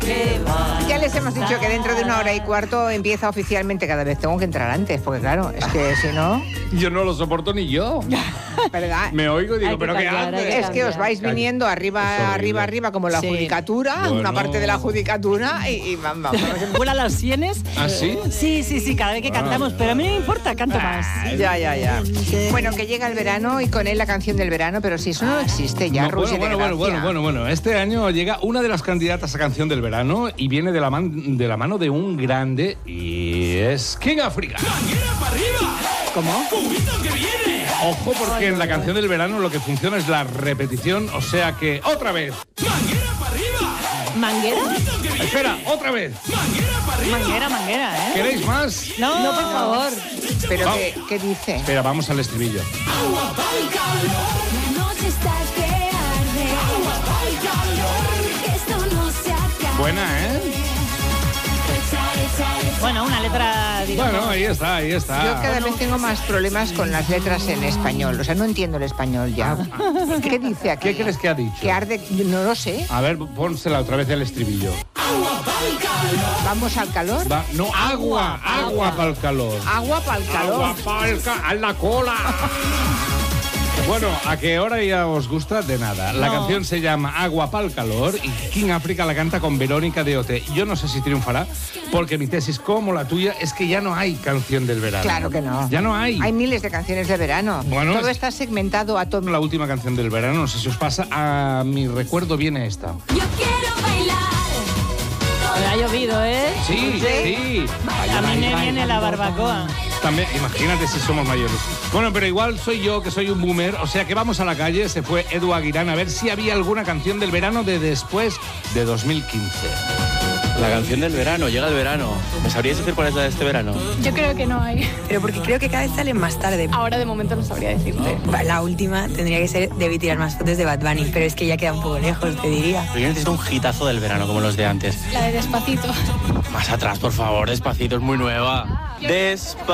Ya les hemos dicho que dentro de 1h15 empieza oficialmente. Cada vez tengo que entrar antes, porque claro, es que si no... Yo no lo soporto ni yo. ¿Verdad? Me oigo y digo, ¿pero qué cambiar, haces? Es que os vais viniendo arriba, como la Sí. judicatura, Bueno. una parte de la judicatura y vamos. Vuela las sienes. ¿Ah, sí? Sí, cada vez que cantamos, pero a mí no me importa, canto más. Ya. Bueno, que llega el verano y con él la canción del verano, pero si eso no existe ya, No, Rusia de Gracia. bueno. Este año llega una de las candidatas a canción del verano y viene de la mano de un grande y es King África. ¿Cómo? Ojo, porque en la canción del verano lo que funciona es la repetición, o sea que otra vez. ¿Manguera? Espera, otra vez. Manguera, ¿eh? ¿Queréis más? No, por favor. Pero Vamos. ¿qué dice? Espera, vamos al estribillo. La noche está que arde. Agua pa'l calor. Esto no se acaba. Buena, ¿eh? Bueno, una letra, digamos... Bueno, ahí está. Yo cada vez tengo más problemas con las letras en español. O sea, no entiendo el español ya. ¿Qué dice aquí? ¿Qué crees que ha dicho? Que arde, no lo sé. A ver, pónsela otra vez el estribillo. Vamos al calor. No, agua para el calor. Agua para el calor. Agua a la cola. Bueno, ¿a qué hora ya os gusta? De nada. La canción se llama Agua pa'l calor y King África la canta con Verónica de Ote. Yo no sé si triunfará, porque mi tesis, como la tuya, es que ya no hay canción del verano. Claro que no. Ya no hay. Hay miles de canciones de verano. Bueno, Todo está segmentado a todo. La última canción del verano, no sé si os pasa, a mi recuerdo viene esta. Yo quiero bailar. Ha llovido, ¿eh? Sí. A mí me viene la barbacoa. También, imagínate si somos mayores. Bueno, pero igual soy yo, que soy un boomer, o sea que vamos a la calle, se fue Edu Aguirán a ver si había alguna canción del verano de después de 2015. La canción del verano, llega el verano. ¿Me sabríais decir cuál es la de este verano? Yo creo que no hay. Pero porque creo que cada vez salen más tarde. Ahora de momento no sabría decirte. La última tendría que ser Debí tirar más fotos de Bad Bunny, pero es que ya queda un poco lejos, te diría. Pero yo necesito un hitazo del verano, como los de antes. La de Despacito. Más atrás, por favor, Despacito, es muy nueva. Despacito.